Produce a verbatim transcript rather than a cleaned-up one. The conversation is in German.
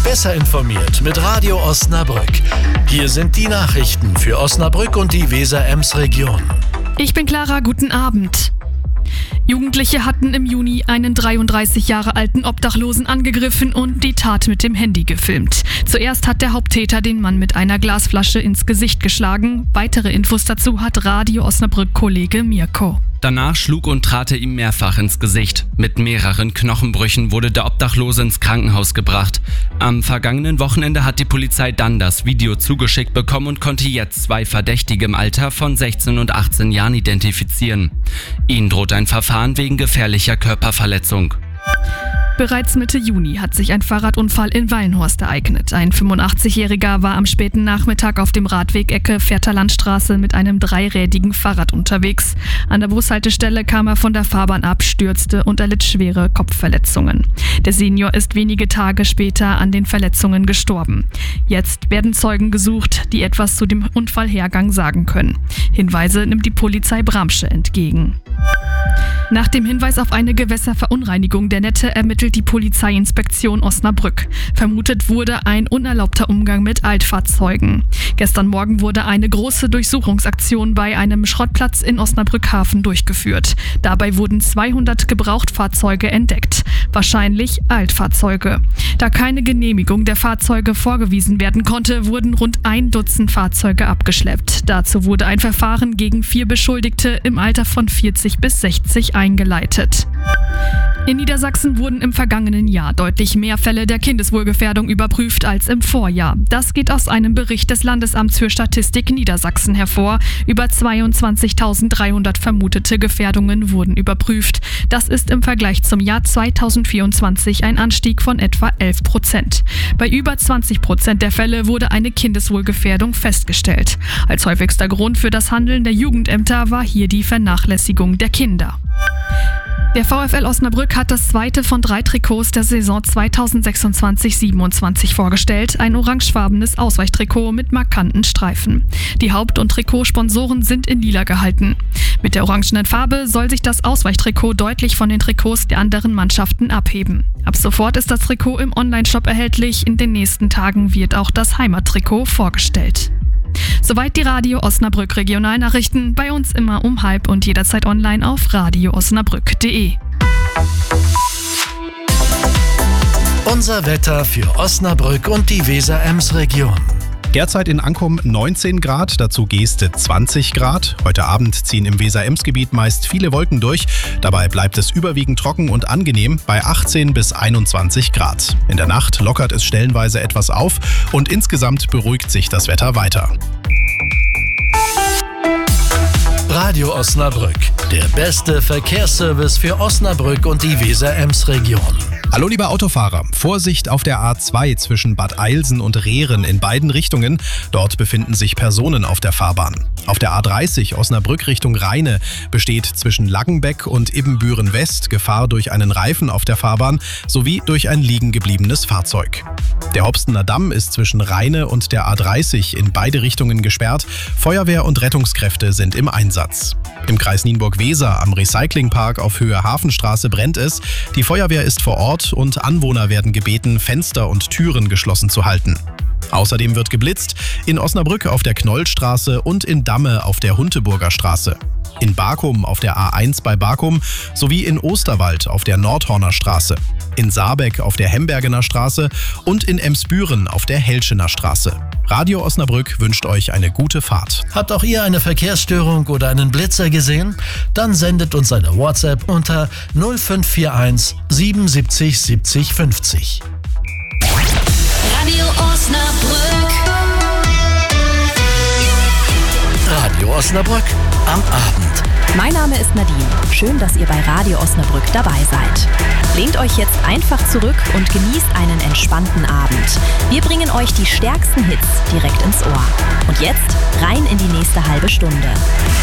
Besser informiert mit Radio Osnabrück. Hier sind die Nachrichten für Osnabrück und die Weser-Ems-Region. Ich bin Clara, guten Abend. Jugendliche hatten im Juni einen dreiunddreißig Jahre alten Obdachlosen angegriffen und die Tat mit dem Handy gefilmt. Zuerst hat der Haupttäter den Mann mit einer Glasflasche ins Gesicht geschlagen. Weitere Infos dazu hat Radio Osnabrück-Kollege Mirko. Danach schlug und trat er ihm mehrfach ins Gesicht. Mit mehreren Knochenbrüchen wurde der Obdachlose ins Krankenhaus gebracht. Am vergangenen Wochenende hat die Polizei dann das Video zugeschickt bekommen und konnte jetzt zwei Verdächtige im Alter von sechzehn und achtzehn Jahren identifizieren. Ihnen droht ein Verfahren wegen gefährlicher Körperverletzung. Bereits Mitte Juni hat sich ein Fahrradunfall in Wallenhorst ereignet. Ein fünfundachtzigjähriger war am späten Nachmittag auf dem Radweg Ecke Vierter Landstraße mit einem dreirädigen Fahrrad unterwegs. An der Bushaltestelle kam er von der Fahrbahn ab, stürzte und erlitt schwere Kopfverletzungen. Der Senior ist wenige Tage später an den Verletzungen gestorben. Jetzt werden Zeugen gesucht, die etwas zu dem Unfallhergang sagen können. Hinweise nimmt die Polizei Bramsche entgegen. Nach dem Hinweis auf eine Gewässerverunreinigung der Nette ermittelt die Polizeiinspektion Osnabrück. Vermutet wurde ein unerlaubter Umgang mit Altfahrzeugen. Gestern Morgen wurde eine große Durchsuchungsaktion bei einem Schrottplatz in Osnabrück-Hafen durchgeführt. Dabei wurden zweihundert Gebrauchtfahrzeuge entdeckt. Wahrscheinlich Altfahrzeuge. Da keine Genehmigung der Fahrzeuge vorgewiesen werden konnte, wurden rund ein Dutzend Fahrzeuge abgeschleppt. Dazu wurde ein Verfahren gegen vier Beschuldigte im Alter von vierzig bis sechzig eingeleitet. In Niedersachsen wurden im vergangenen Jahr deutlich mehr Fälle der Kindeswohlgefährdung überprüft als im Vorjahr. Das geht aus einem Bericht des Landesamts für Statistik Niedersachsen hervor. Über zweiundzwanzigtausenddreihundert vermutete Gefährdungen wurden überprüft. Das ist im Vergleich zum Jahr zweitausendvierundzwanzig ein Anstieg von etwa elf Prozent. Bei über zwanzig Prozent der Fälle wurde eine Kindeswohlgefährdung festgestellt. Als häufigster Grund für das Handeln der Jugendämter war hier die Vernachlässigung der Kinder. Der VfL Osnabrück hat das zweite von drei Trikots der Saison zweitausendsechsundzwanzig siebenundzwanzig vorgestellt, ein orangefarbenes Ausweichtrikot mit markanten Streifen. Die Haupt- und Trikotsponsoren sind in lila gehalten. Mit der orangenen Farbe soll sich das Ausweichtrikot deutlich von den Trikots der anderen Mannschaften abheben. Ab sofort ist das Trikot im Onlineshop erhältlich, in den nächsten Tagen wird auch das Heimattrikot vorgestellt. Soweit die Radio Osnabrück Regionalnachrichten, bei uns immer um halb und jederzeit online auf radio osnabrück punkt de. Unser Wetter für Osnabrück und die Weser-Ems-Region. Derzeit in Ankum neunzehn Grad, dazu Geeste zwanzig Grad. Heute Abend ziehen im Weser-Ems-Gebiet meist viele Wolken durch. Dabei bleibt es überwiegend trocken und angenehm bei achtzehn bis einundzwanzig Grad. In der Nacht lockert es stellenweise etwas auf und insgesamt beruhigt sich das Wetter weiter. Radio Osnabrück, der beste Verkehrsservice für Osnabrück und die Weser-Ems-Region. Hallo liebe Autofahrer, Vorsicht auf der A zwei zwischen Bad Eilsen und Rehren in beiden Richtungen. Dort befinden sich Personen auf der Fahrbahn. Auf der A dreißig Osnabrück Richtung Rheine besteht zwischen Laggenbeck und Ibbenbüren West Gefahr durch einen Reifen auf der Fahrbahn sowie durch ein liegen gebliebenes Fahrzeug. Der Hopstener Damm ist zwischen Rheine und der A dreißig in beide Richtungen gesperrt. Feuerwehr und Rettungskräfte sind im Einsatz. Im Kreis Nienburg-Weser am Recyclingpark auf Höhe Hafenstraße brennt es. Die Feuerwehr ist vor Ort und Anwohner werden gebeten, Fenster und Türen geschlossen zu halten. Außerdem wird geblitzt in Osnabrück auf der Knollstraße und in Damme auf der Hunteburger Straße. In Barkum auf der A eins bei Barkum sowie in Osterwald auf der Nordhorner Straße. In Saarbeck auf der Hembergener Straße und in Emsbüren auf der Helschener Straße. Radio Osnabrück wünscht euch eine gute Fahrt. Habt auch ihr eine Verkehrsstörung oder einen Blitzer gesehen? Dann sendet uns eine WhatsApp unter null fünf vier eins siebenundsiebzig siebzig fünfzig. Radio Osnabrück. Radio Osnabrück am Abend. Mein Name ist Nadine. Schön, dass ihr bei Radio Osnabrück dabei seid. Lehnt euch jetzt einfach zurück und genießt einen entspannten Abend. Wir bringen euch die stärksten Hits direkt ins Ohr. Und jetzt rein in die nächste halbe Stunde.